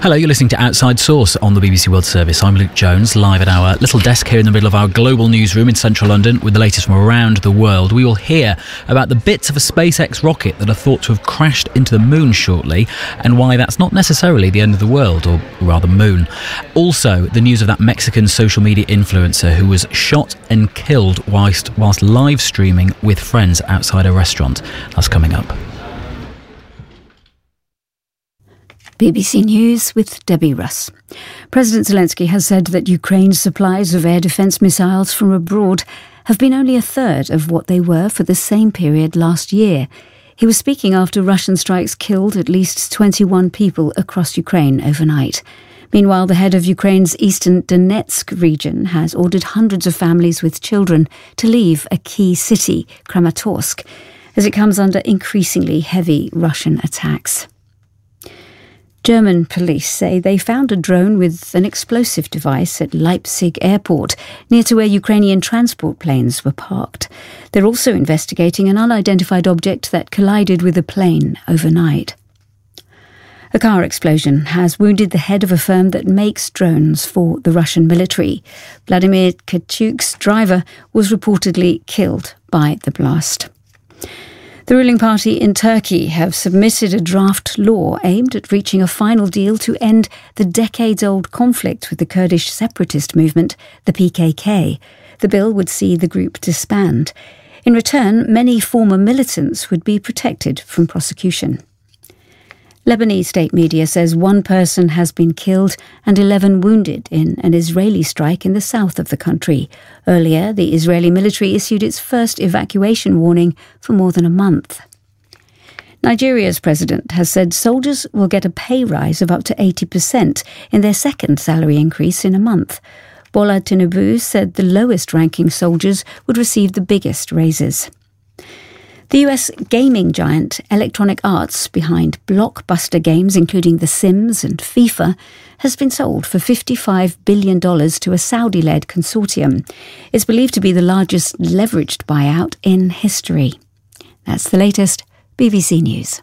Hello, you're listening to Outside Source on the BBC World Service. I'm Luke Jones, live at our little desk here in the middle of our global newsroom in central London with the latest from around the world. We will hear about the bits of a SpaceX rocket that are thought to have crashed into the moon shortly and why that's not necessarily the end of the world, or rather moon. Also, the news of that Mexican social media influencer who was shot and killed whilst live streaming with friends outside a restaurant. That's coming up. BBC News with Debbie Russ. President Zelensky has said that Ukraine's supplies of air defence missiles from abroad have been only a third of what they were for the same period last year. He was speaking after Russian strikes killed at least 21 people across Ukraine overnight. Meanwhile, the head of Ukraine's eastern Donetsk region has ordered hundreds of families with children to leave a key city, Kramatorsk, as it comes under increasingly heavy Russian attacks. German police say they found a drone with an explosive device at Leipzig airport, near to where Ukrainian transport planes were parked. They're also investigating an unidentified object that collided with a plane overnight. A car explosion has wounded the head of a firm that makes drones for the Russian military. Vladimir Tkachuk's driver was reportedly killed by the blast. The ruling party in Turkey have submitted a draft law aimed at reaching a final deal to end the decades-old conflict with the Kurdish separatist movement, the PKK. The bill would see the group disband. In return, many former militants would be protected from prosecution. Lebanese state media says one person has been killed and 11 wounded in an Israeli strike in the south of the country. Earlier, the Israeli military issued its first evacuation warning for more than a month. Nigeria's president has said soldiers will get a pay rise of up to 80% in their second salary increase in a month. Bola Tinubu said the lowest-ranking soldiers would receive the biggest raises. The US gaming giant Electronic Arts, behind blockbuster games including The Sims and FIFA, has been sold for $55 billion to a Saudi-led consortium. It's believed to be the largest leveraged buyout in history. That's the latest. BBC News.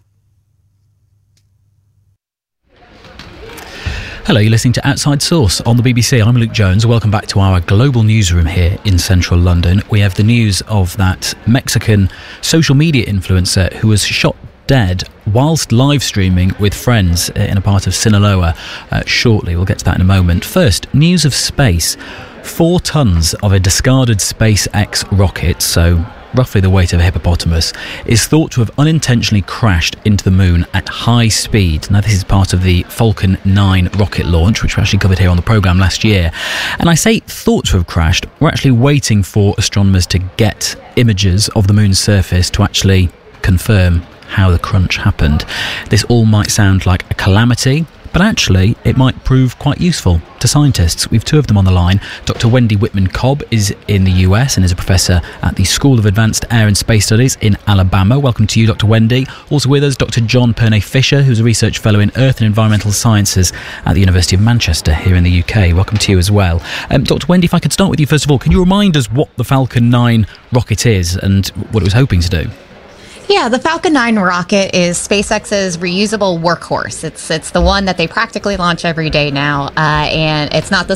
Hello, you're listening to Outside Source on the BBC. I'm Luke Jones. Welcome back to our global newsroom here in central London. We have the news of that Mexican social media influencer who was shot dead whilst live streaming with friends in a part of Sinaloa shortly. We'll get to that in a moment. First, news of space. 4 tons of a discarded SpaceX rocket, so roughly the weight of a hippopotamus, is thought to have unintentionally crashed into the moon at high speed. Now, this is part of the Falcon 9 rocket launch, which we actually covered here on the programme last year. And I say thought to have crashed. We're actually waiting for astronomers to get images of the moon's surface to actually confirm how the crunch happened. This all might sound like a calamity, but actually it might prove quite useful to scientists. We've 2 of them on the line. Dr. Wendy Whitman-Cobb is in the US and is a professor at the School of Advanced Air and Space Studies in Alabama. Welcome to you, Dr. Wendy. Also with us, Dr. John Pernay-Fisher, who's a research fellow in Earth and Environmental Sciences at the University of Manchester here in the UK. Welcome to you as well. Dr. Wendy, if I could start with you first of all, can you remind us what the Falcon 9 rocket is and what it was hoping to do? Yeah, the Falcon 9 rocket is SpaceX's reusable workhorse. It's the one that they practically launch every day now, and it's not the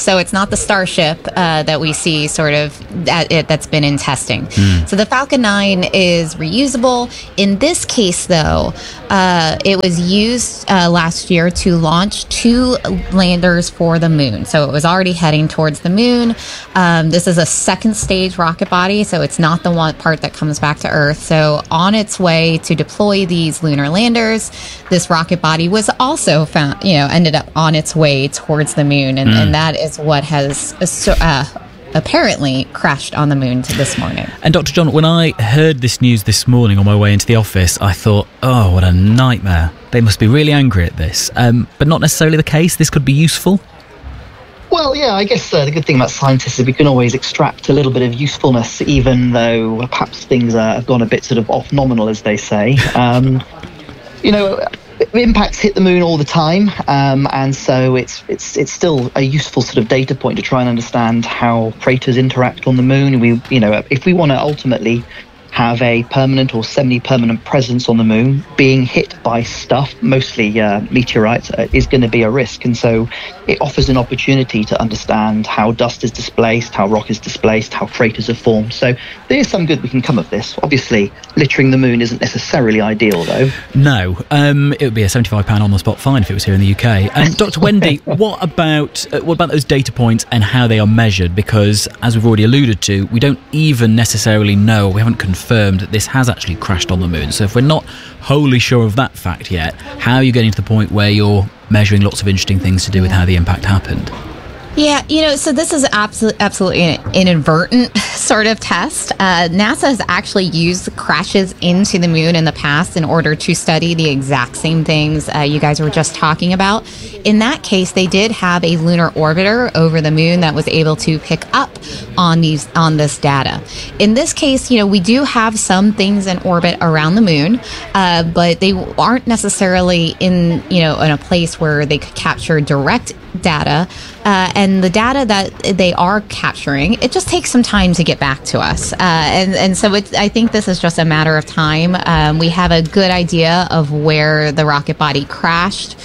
Starship that we see sort of that's been in testing. So the Falcon 9 is reusable. In this case, though, it was used last year to launch 2 landers for the moon. So it was already heading towards the moon. This is a second stage rocket body, so it's not the one part that comes back to Earth. So on its way to deploy these lunar landers, this rocket body was also found, ended up on its way towards the moon, and that is what has apparently crashed on the moon this morning. And Dr. John, when I heard this news this morning on my way into the office, I thought, oh, what a nightmare. They must be really angry at this, but not necessarily the case. This could be useful. Well, yeah, I guess the good thing about scientists is we can always extract a little bit of usefulness, even though perhaps things have gone a bit sort of off nominal, as they say. Impacts hit the moon all the time, and so it's still a useful sort of data point to try and understand how craters interact on the moon. If we want to ultimately have a permanent or semi-permanent presence on the moon, being hit by stuff, mostly meteorites, is going to be a risk. And so it offers an opportunity to understand how dust is displaced, how rock is displaced, how craters are formed. So there is some good we can come of this. Obviously, littering the moon isn't necessarily ideal, though. No, it would be a £75 on-the-spot fine if it was here in the UK. And Dr. Wendy, what about those data points and how they are measured? Because, as we've already alluded to, we don't even necessarily know, we haven't confirmed that this has actually crashed on the moon. So if we're not wholly sure of that fact yet, how are you getting to the point where you're measuring lots of interesting things to do with how the impact happened? Yeah, so this is absolutely an inadvertent sort of test. NASA has actually used crashes into the moon in the past in order to study the exact same things you guys were just talking about. In that case, they did have a lunar orbiter over the moon that was able to pick up on this data. In this case, we do have some things in orbit around the moon, but they aren't necessarily in a place where they could capture direct data. And the data that they are capturing, it just takes some time to get back to us. And so I think this is just a matter of time. We have a good idea of where the rocket body crashed.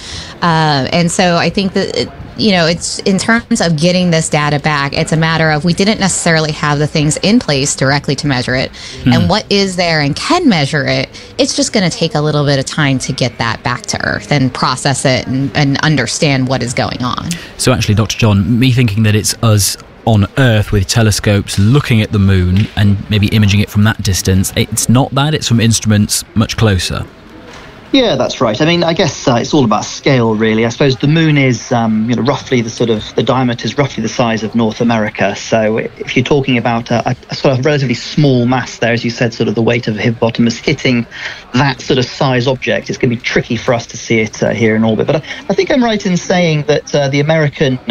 And so I think that, it's in terms of getting this data back, it's a matter of we didn't necessarily have the things in place directly to measure it. And what is there and can measure it, it's just going to take a little bit of time to get that back to Earth and process it and understand what is going on. So actually, Dr. John, me thinking that it's us on Earth with telescopes looking at the moon and maybe imaging it from that distance, it's not that, it's from instruments much closer. Yeah, that's right. I mean, I guess it's all about scale, really. I suppose the moon is, roughly the diameter is roughly the size of North America. So if you're talking about a sort of relatively small mass there, as you said, sort of the weight of a hippopotamus hitting that sort of size object, it's going to be tricky for us to see it here in orbit. But I think I'm right in saying that the American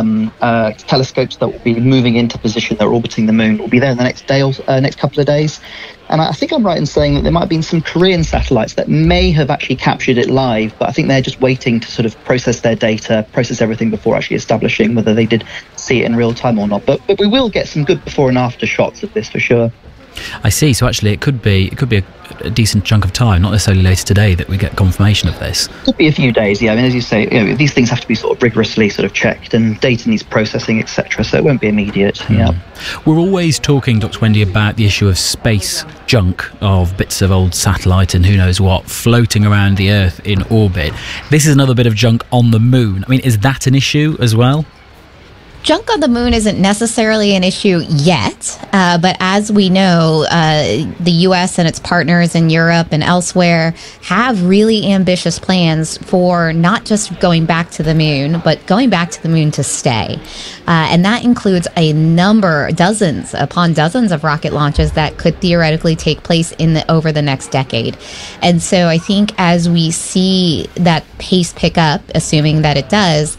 telescopes that will be moving into position, that are orbiting the moon, will be there in the next couple of days. And I think I'm right in saying that there might have been some Korean satellites that may have actually captured it live, but I think they're just waiting to sort of process their data, process everything before actually establishing whether they did see it in real time or not. But we will get some good before and after shots of this for sure. I see. So actually, it could be a decent chunk of time, not necessarily later today, that we get confirmation of this. Could be a few days. Yeah, I mean, as you say, these things have to be sort of rigorously sort of checked, and data needs processing, etc. So it won't be immediate. Yeah. We're always talking, Dr. Wendy, about the issue of space junk, of bits of old satellite and who knows what floating around the Earth in orbit. This is another bit of junk on the moon. I mean, is that an issue as well? Junk on the moon isn't necessarily an issue yet, but as we know, the U.S. and its partners in Europe and elsewhere have really ambitious plans for not just going back to the moon, but going back to the moon to stay. And that includes dozens upon dozens of rocket launches that could theoretically take place over the next decade. And so I think as we see that pace pick up, assuming that it does,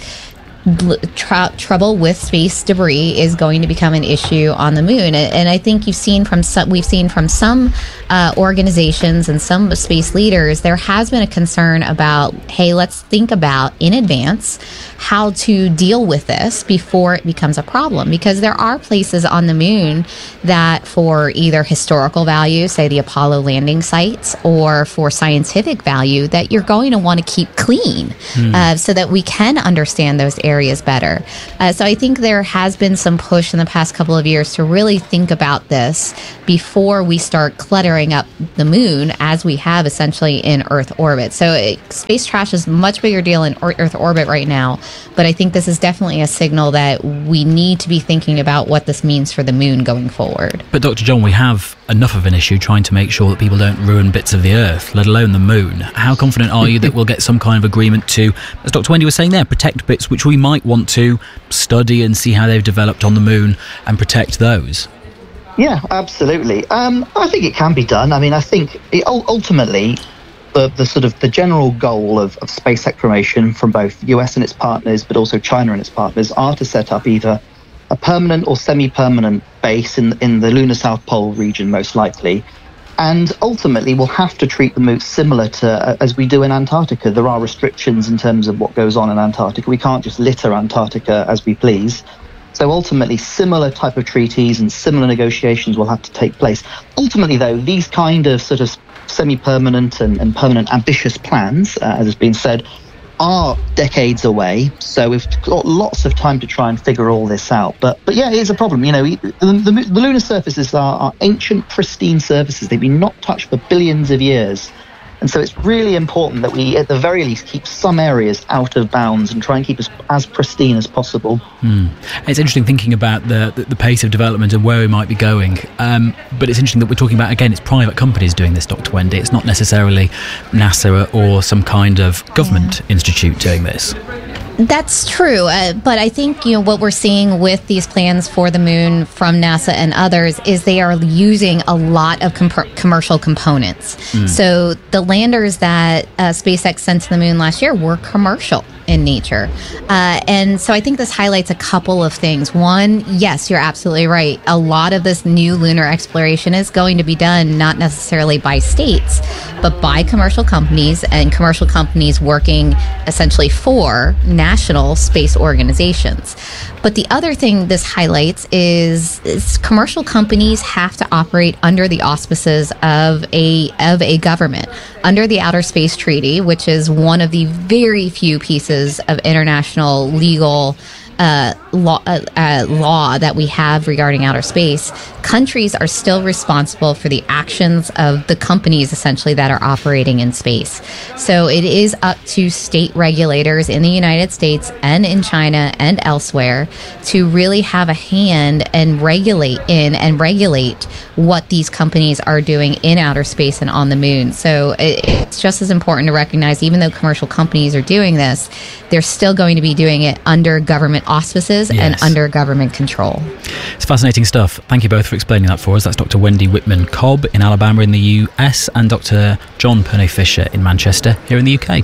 trouble with space debris is going to become an issue on the moon, and I think we've seen from some organizations and some space leaders, there has been a concern about, hey, let's think about in advance how to deal with this before it becomes a problem, because there are places on the moon that, for either historical value, say the Apollo landing sites, or for scientific value, that you're going to want to keep clean so that we can understand those areas better. So I think there has been some push in the past couple of years to really think about this before we start cluttering up the moon, as we have essentially in Earth orbit. So space trash is a much bigger deal in Earth orbit right now, but I think this is definitely a signal that we need to be thinking about what this means for the moon going forward. But Dr. John, we have enough of an issue trying to make sure that people don't ruin bits of the Earth, let alone the moon. How confident are you that we'll get some kind of agreement to, as Dr. Wendy was saying there, protect bits which we might want to study and see how they've developed on the moon and protect those? Yeah, absolutely. I think it can be done. I mean, I think ultimately the general goal of space exploration from both US and its partners, but also China and its partners, are to set up either a permanent or semi-permanent base in the lunar South Pole region, most likely. And ultimately, we'll have to treat the moon similar to as we do in Antarctica. There are restrictions in terms of what goes on in Antarctica. We can't just litter Antarctica as we please. So ultimately, similar type of treaties and similar negotiations will have to take place. Ultimately, though, these kind of sort of semi-permanent and permanent ambitious plans, as has been said, are decades away. So we've got lots of time to try and figure all this out. But yeah, it is a problem. You know, the lunar surfaces are ancient, pristine surfaces. They've been not touched for billions of years. And so it's really important that we, at the very least, keep some areas out of bounds and try and keep us as pristine as possible. It's interesting thinking about the pace of development and where we might be going. But it's interesting that we're talking about, again, it's private companies doing this, Dr. Wendy. It's not necessarily NASA or some kind of government institute doing this. That's true, but I think what we're seeing with these plans for the moon from NASA and others is they are using a lot of commercial components. So the landers that SpaceX sent to the moon last year were commercial in nature, and so I think this highlights a couple of things. One, yes, you're absolutely right. A lot of this new lunar exploration is going to be done not necessarily by states, but by commercial companies, and commercial companies working essentially for national space organizations. But the other thing this highlights is commercial companies have to operate under the auspices of a government, under the Outer Space Treaty, which is one of the very few pieces of international legal law that we have regarding outer space. Countries are still responsible for the actions of the companies essentially that are operating in space. So it is up to state regulators in the United States and in China and elsewhere to really have a hand and regulate what these companies are doing in outer space and on the moon. So it's just as important to recognize, even though commercial companies are doing this, they're still going to be doing it under government auspices and under government control. It's fascinating stuff. Thank you both for explaining that for us. That's Dr. Wendy Whitman-Cobb in Alabama in the US and Dr. John Purnay-Fisher in Manchester here in the UK.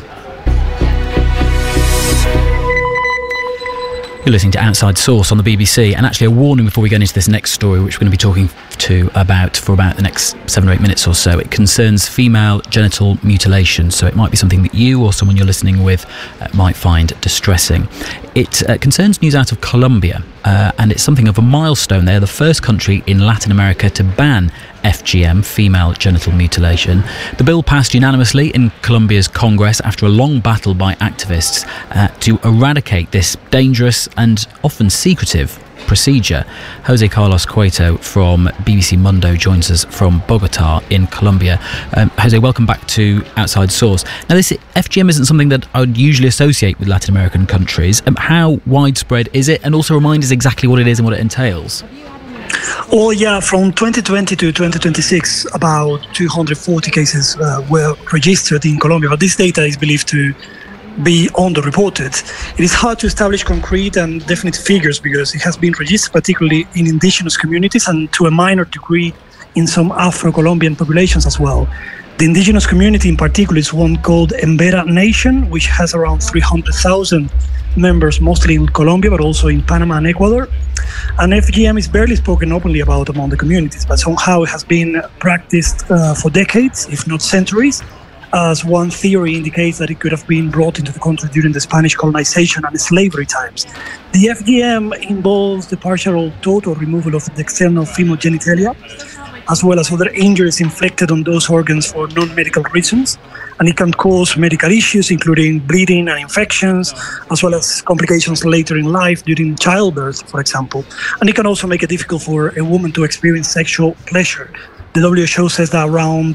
You're listening to Outside Source on the BBC, and actually a warning before we get into this next story, which we're going to be talking for about the next 7 or 8 minutes or so. It concerns female genital mutilation, so it might be something that you or someone you're listening with might find distressing. It concerns news out of Colombia, and it's something of a milestone. They're the first country in Latin America to ban FGM, female genital mutilation. The bill passed unanimously in Colombia's Congress after a long battle by activists to eradicate this dangerous and often secretive procedure. Jose Carlos Cueto from BBC Mundo joins us from Bogota in Colombia. Jose, welcome back to Outside Source. Now, this FGM isn't something that I would usually associate with Latin American countries. How widespread is it? And also remind us exactly what it is and what it entails. Oh, yeah, from 2020 to 2026, about 240 cases were registered in Colombia, but this data is believed to be underreported. It is hard to establish concrete and definite figures because it has been registered particularly in indigenous communities and to a minor degree in some Afro-Colombian populations as well. The indigenous community in particular is one called Embera Nation, which has around 300,000 members, mostly in Colombia, but also in Panama and Ecuador. And FGM is barely spoken openly about among the communities, but somehow it has been practiced for decades, if not centuries, as one theory indicates that it could have been brought into the country during the Spanish colonization and slavery times. The FGM involves the partial or total removal of the external female genitalia, as well as other injuries inflicted on those organs for non-medical reasons. And it can cause medical issues, including bleeding and infections, as well as complications later in life during childbirth, for example. And it can also make it difficult for a woman to experience sexual pleasure. The WHO says that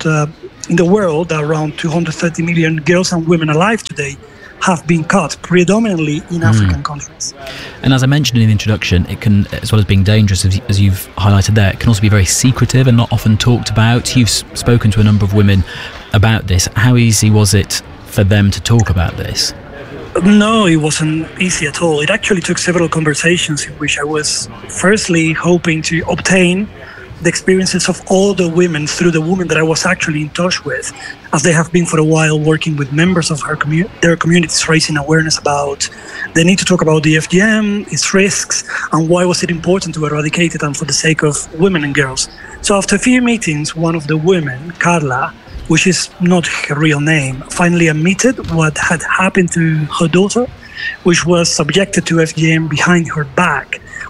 in the world, around 230 million girls and women alive today have been cut, predominantly in African countries. And as I mentioned in the introduction, it can, as well as being dangerous, as you've highlighted there, it can also be very secretive and not often talked about. You've spoken to a number of women about this. How easy was it for them to talk about this? No, it wasn't easy at all. It actually took several conversations in which I was firstly hoping to obtain the experiences of all the women through the women that I was actually in touch with, as they have been for a while working with members of their communities, raising awareness about the need to talk about the FGM, its risks, and why was it important to eradicate it and for the sake of women and girls. So after a few meetings, one of the women, Carla, which is not her real name, finally admitted what had happened to her daughter, which was subjected to FGM behind her back,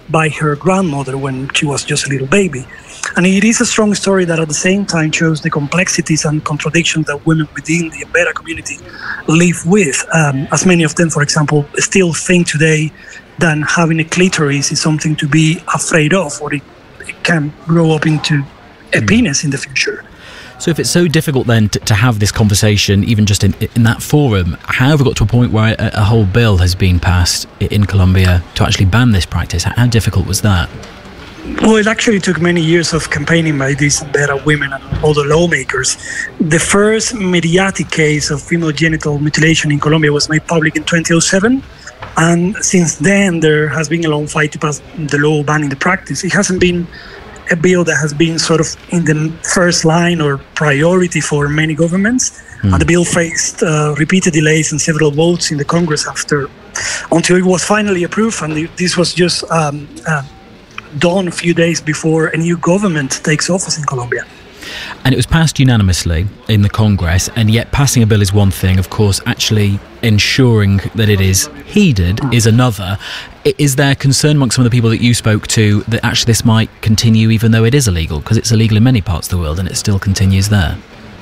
by her grandmother when she was just a little baby. And it is a strong story that at the same time shows the complexities and contradictions that women within the Embera community live with. As many of them, for example, still think today that having a clitoris is something to be afraid of, or it can grow up into a penis in the future. So if it's so difficult then to have this conversation, even just in that forum, how have we got to a point where a whole bill has been passed in Colombia to actually ban this practice? How difficult was that? Well, it actually took many years of campaigning by these Embera women and other lawmakers. The first mediatic case of female genital mutilation in Colombia was made public in 2007. And since then, there has been a long fight to pass the law banning the practice. It hasn't been a bill that has been sort of in the first line or priority for many governments. And the bill faced repeated delays and several votes in the Congress until it was finally approved. And this was just done a few days before a new government takes office in Colombia. And it was passed unanimously in the Congress, and yet passing a bill is one thing, of course, actually ensuring that it is heeded is another. Is there concern amongst some of the people that you spoke to that actually this might continue even though it is illegal? Because it's illegal in many parts of the world and it still continues there.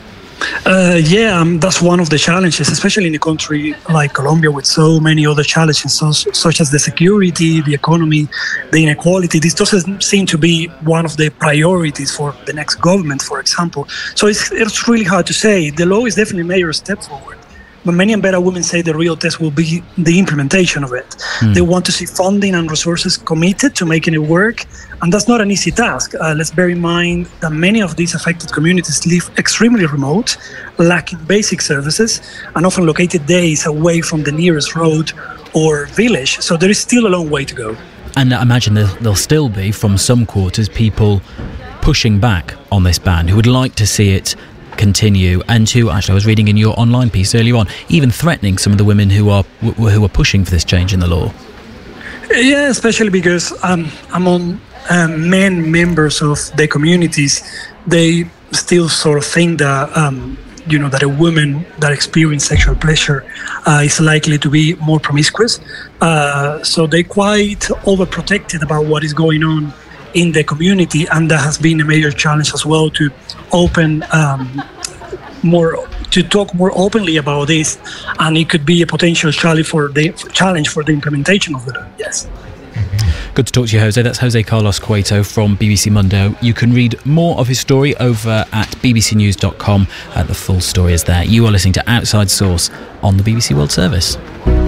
That's one of the challenges, especially in a country like Colombia with so many other challenges, such as the security, the economy, the inequality. This doesn't seem to be one of the priorities for the next government, for example. So it's really hard to say. The law is definitely a major step forward. But many Embera women say the real test will be the implementation of it. They want to see funding and resources committed to making it work. And that's not an easy task. Let's bear in mind that many of these affected communities live extremely remote, lacking basic services, and often located days away from the nearest road or village. So there is still a long way to go. And I imagine there'll still be, from some quarters, people pushing back on this ban who would like to see it continue, and who, actually, I was reading in your online piece earlier on, even threatening some of the women who are pushing for this change in the law. Yeah, especially because among men members of the communities, they still sort of think that that a woman that experiences sexual pleasure is likely to be more promiscuous. So they're quite overprotected about what is going on in the community, and that has been a major challenge as well to talk more openly about this, and it could be a potential challenge for the implementation of the law. Yes. Good to talk to you, Jose. That's Jose Carlos Cueto from BBC Mundo. You can read more of his story over at bbcnews.com. The full story is there. You are listening to Outside Source on the BBC World Service.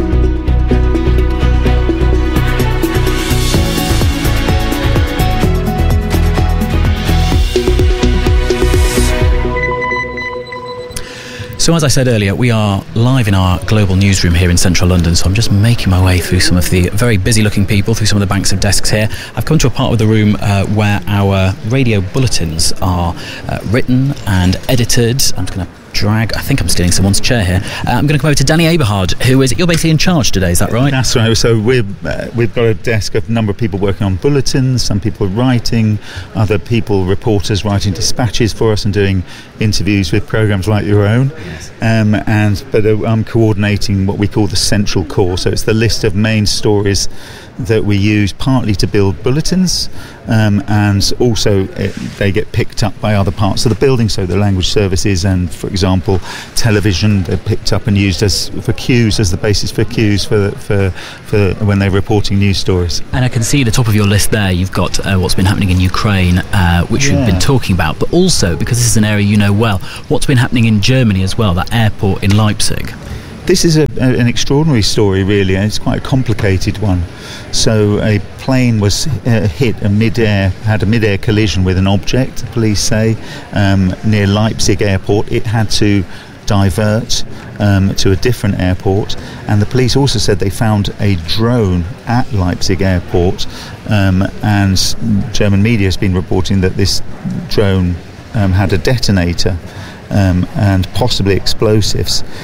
So as I said earlier, we are live in our global newsroom here in central London, so I'm just making my way through some of the very busy-looking people, through some of the banks of desks here. I've come to a part of the room where our radio bulletins are written and edited. I'm just going to I think I'm stealing someone's chair here. I'm going to come over to Danny Aberhard, you're basically in charge today, is that right? That's right. So we've got a desk of a number of people working on bulletins, some people writing, other people, reporters writing dispatches for us and doing interviews with programmes like your own. Yes. But I'm coordinating what we call the central core. So it's the list of main stories that we use partly to build bulletins, and also they get picked up by other parts of the building, so the language services and, for example, television. They're picked up and used for cues, as the basis for cues for when they're reporting news stories. And I can see at the top of your list there you've got what's been happening in Ukraine, which we've been talking about, but also, because this is an area you know well, what's been happening in Germany as well, that airport in Leipzig. This is an extraordinary story, really, and it's quite a complicated one. So a plane was hit had a mid-air collision with an object, the police say, near Leipzig airport. It had to divert to a different airport, and the police also said they found a drone at Leipzig airport, and German media has been reporting that this drone had a detonator and possibly explosives.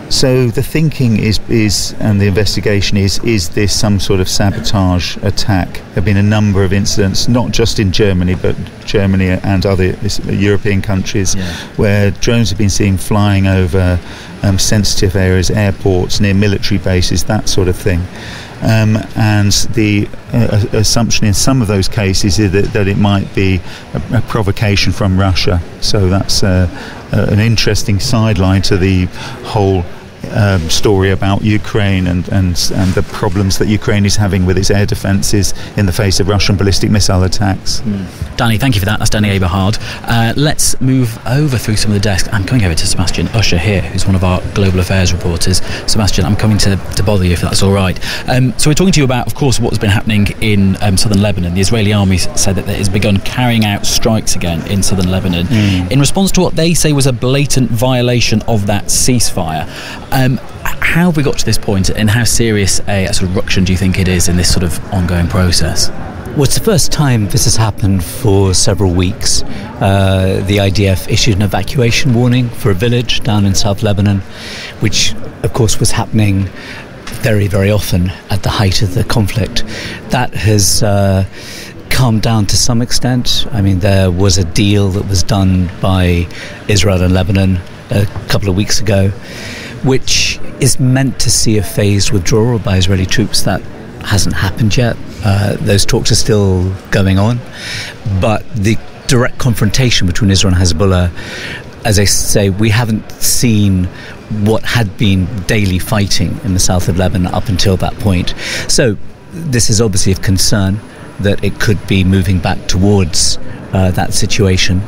So the thinking is and the investigation is this some sort of sabotage attack? There have been a number of incidents, not just in Germany, but Germany and other European countries, where drones have been seen flying over sensitive areas, airports, near military bases, that sort of thing. And the assumption in some of those cases is that it might be a provocation from Russia. So that's an interesting sideline to the whole story about Ukraine and the problems that Ukraine is having with its air defences in the face of Russian ballistic missile attacks. Danny, thank you for that. That's Danny Aberhard. Let's move over through some of the desks. I'm coming over to Sebastian Usher here, who's one of our global affairs reporters. Sebastian, I'm coming to bother you if that's all right. So we're talking to you about, of course, what's been happening in southern Lebanon. The Israeli army said that it has begun carrying out strikes again in southern Lebanon in response to what they say was a blatant violation of that ceasefire. How have we got to this point, and how serious a sort of ruction do you think it is in this sort of ongoing process? Well, it's the first time this has happened for several weeks. The IDF issued an evacuation warning for a village down in South Lebanon, which, of course, was happening very, very often at the height of the conflict. That has calmed down to some extent. I mean, there was a deal that was done by Israel and Lebanon a couple of weeks ago, which is meant to see a phased withdrawal by Israeli troops. That hasn't happened yet. Those talks are still going on. But the direct confrontation between Israel and Hezbollah, as I say, we haven't seen what had been daily fighting in the south of Lebanon up until that point. So this is obviously of concern that it could be moving back towards that situation.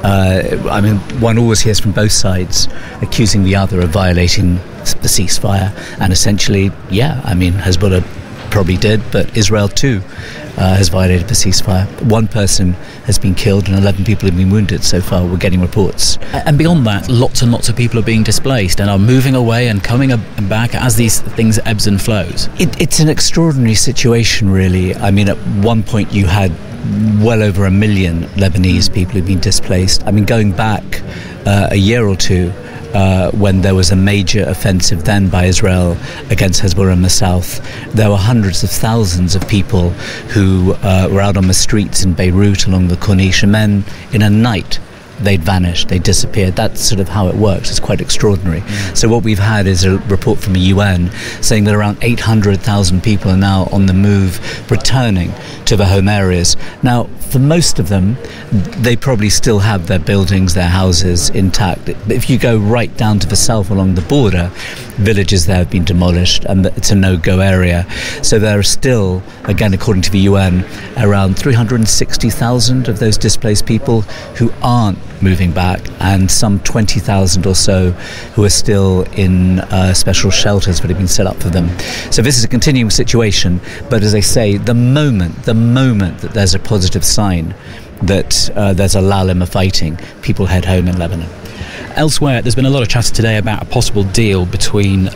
I mean, one always hears from both sides accusing the other of violating the ceasefire, and essentially, Hezbollah probably did, but Israel too has violated the ceasefire. One person has been killed and 11 people have been wounded so far. We're getting reports. And beyond that, lots and lots of people are being displaced and are moving away and coming back as these things ebbs and flows. It's an extraordinary situation, really. I mean, at one point you had well over 1 million Lebanese people who've been displaced. I mean, going back a year or two, when there was a major offensive then by Israel against Hezbollah in the south, there were hundreds of thousands of people who were out on the streets in Beirut along the Corniche, and then in a night they'd vanished, they disappeared. That's sort of how it works. It's quite extraordinary. So what we've had is a report from the UN saying that around 800,000 people are now on the move, returning to their home areas. Now, for most of them, they probably still have their buildings, their houses intact. But if you go right down to the south along the border, villages there have been demolished and it's a no-go area. So there are still, again, according to the UN, around 360,000 of those displaced people who aren't moving back, and some 20,000 or so who are still in special shelters that have been set up for them. So this is a continuing situation, but as I say, the moment that there's a positive sign that there's a lull in the fighting, people head home in Lebanon. Elsewhere, there's been a lot of chatter today about a possible deal between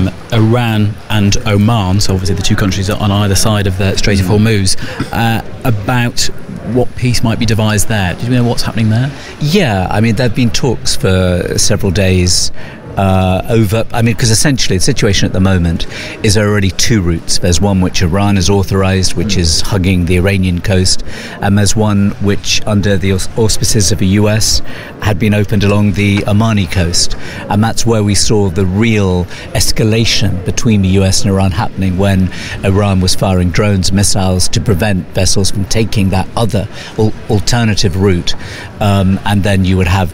Iran and Oman, so obviously the two countries on either side of the Strait of Hormuz, about what peace might be devised there. Do you know what's happening there? Yeah, I mean, there have been talks for several days because essentially the situation at the moment is there are already two routes. There's one which Iran has authorized, which is hugging the Iranian coast, and there's one which, under the auspices of the US, had been opened along the Omani coast. And that's where we saw the real escalation between the US and Iran happening, when Iran was firing drones, missiles to prevent vessels from taking that other alternative route. And then you would have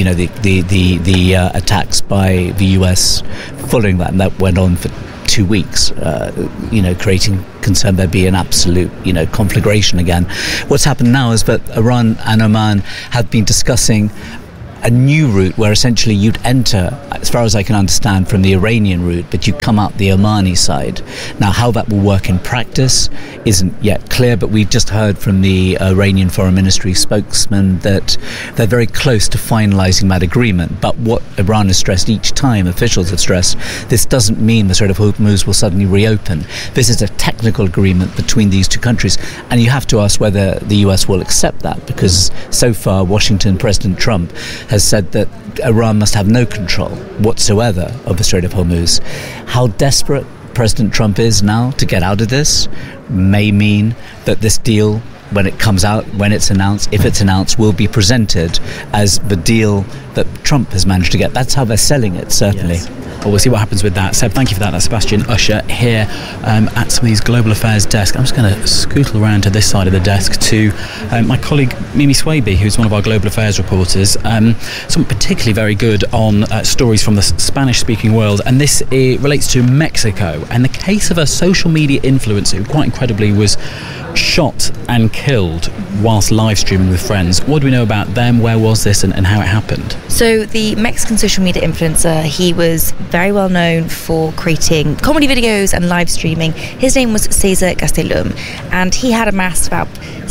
the attacks by the US following that, and that went on for 2 weeks, creating concern there'd be an absolute, conflagration again. What's happened now is that Iran and Oman have been discussing a new route where essentially you'd enter, as far as I can understand, from the Iranian route, but you come out the Omani side. Now, how that will work in practice isn't yet clear, but we've just heard from the Iranian Foreign Ministry spokesman that they're very close to finalizing that agreement. But what Iran has stressed each time, officials have stressed, this doesn't mean the Strait of Hormuz will suddenly reopen. This is a technical agreement between these two countries, and you have to ask whether the US will accept that, because so far Washington, President Trump, has said that Iran must have no control whatsoever of the Strait of Hormuz. How desperate President Trump is now to get out of this may mean that this deal, when it comes out, when it's announced, if it's announced, will be presented as the deal that Trump has managed to get. That's how they're selling it, certainly. Yes. Well, we'll see what happens with that. Seb, thank you for that. That's Sebastian Usher here at Somebody's Global Affairs desk. I'm just going to scootle around to this side of the desk to my colleague Mimi Swaby, who's one of our Global Affairs reporters. Something particularly very good on stories from the Spanish-speaking world, and this relates to Mexico and the case of a social media influencer who quite incredibly was shot and killed whilst live streaming with friends. What do we know about them? Where was this and how it happened? So the Mexican social media influencer, he was very well known for creating comedy videos and live streaming. His name was Cesar Gastelum, and he had amassed about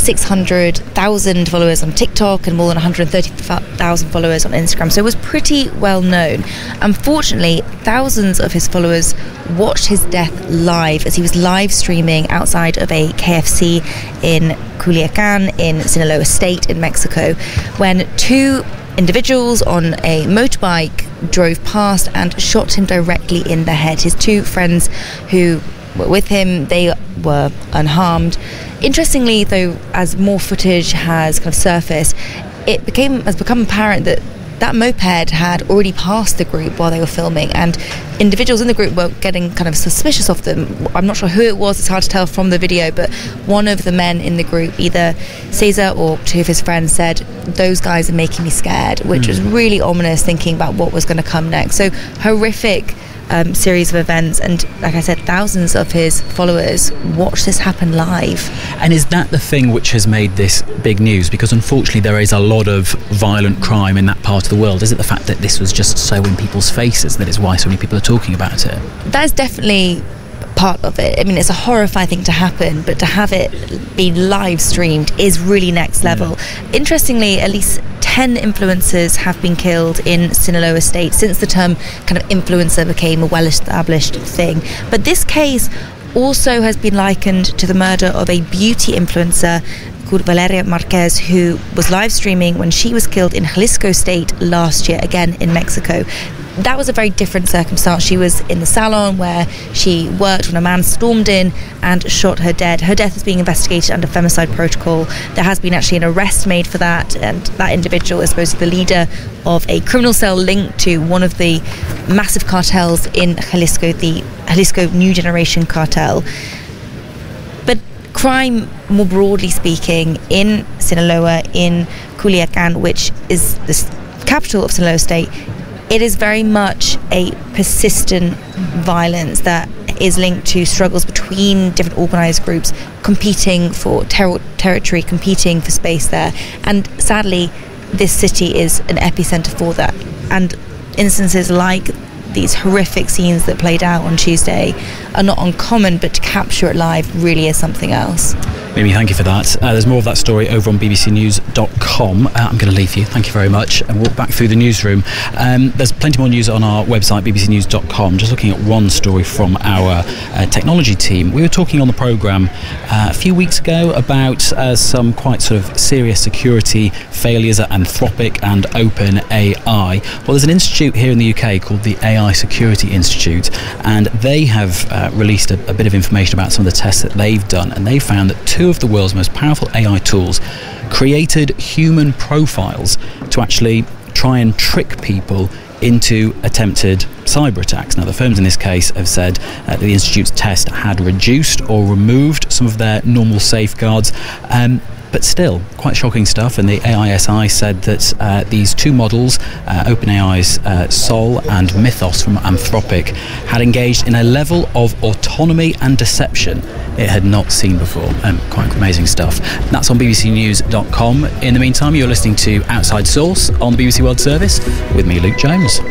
600,000 followers on TikTok and more than 130,000 followers on Instagram. So it was pretty well known. Unfortunately, thousands of his followers watched his death live as he was live streaming outside of a KFC in Culiacan in Sinaloa State in Mexico, when two individuals on a motorbike drove past and shot him directly in the head. His two friends who were with him, they were unharmed. Interestingly, though, as more footage has kind of surfaced, has become apparent that that moped had already passed the group while they were filming, and individuals in the group were getting kind of suspicious of them. I'm not sure who it was, it's hard to tell from the video, but one of the men in the group, either Cesar or two of his friends, said, "Those guys are making me scared," which was really ominous, thinking about what was going to come next. So horrific series of events, and like I said, thousands of his followers watched this happen live. And is that the thing which has made this big news? Because unfortunately there is a lot of violent crime in that part of the world. Is it the fact that this was just so in people's faces that is why so many people are talking about it? That is definitely part of it. I mean, it's a horrifying thing to happen, but to have it be live streamed is really next level. Interestingly, at least 10 influencers have been killed in Sinaloa State since the term kind of influencer became a well-established thing. But this case also has been likened to the murder of a beauty influencer called Valeria Marquez, who was live streaming when she was killed in Jalisco State last year, again in Mexico. That was a very different circumstance. She was in the salon where she worked when a man stormed in and shot her dead. Her death is being investigated under femicide protocol. There has been actually an arrest made for that, and that individual is supposedly the leader of a criminal cell linked to one of the massive cartels in Jalisco, the Jalisco New Generation Cartel. But crime, more broadly speaking, in Sinaloa, in Culiacan, which is the capital of Sinaloa State, it is very much a persistent violence that is linked to struggles between different organised groups competing for territory, competing for space there. And sadly, this city is an epicenter for that. And instances like these horrific scenes that played out on Tuesday are not uncommon, but to capture it live really is something else. Mimi, thank you for that. There's more of that story over on bbcnews.com. I'm going to leave you. Thank you very much. And walk back through the newsroom. There's plenty more news on our website, bbcnews.com. Just looking at one story from our technology team. We were talking on the programme a few weeks ago about some quite sort of serious security failures at Anthropic and OpenAI. Well, there's an institute here in the UK called the AI Security Institute, and they have released a bit of information about some of the tests that they've done, and they found that two of the world's most powerful AI tools created human profiles to actually try and trick people into attempted cyber attacks. Now, the firms in this case have said that the Institute's test had reduced or removed some of their normal safeguards, but still quite shocking stuff. And the AISI said that these two models, OpenAI's Sol and Mythos from Anthropic, had engaged in a level of autonomy and deception it had not seen before. Quite amazing stuff. That's on bbcnews.com. In the meantime, you're listening to Outside Source on the BBC World Service with me, Luke Jones.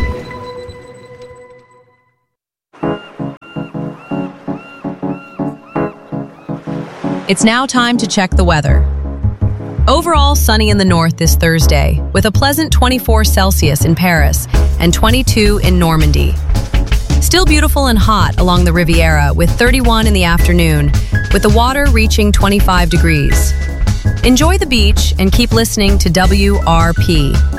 It's now time to check the weather. Overall, sunny in the north this Thursday, with a pleasant 24 Celsius in Paris and 22 in Normandy. Still beautiful and hot along the Riviera, with 31 in the afternoon, with the water reaching 25 degrees. Enjoy the beach and keep listening to WRP.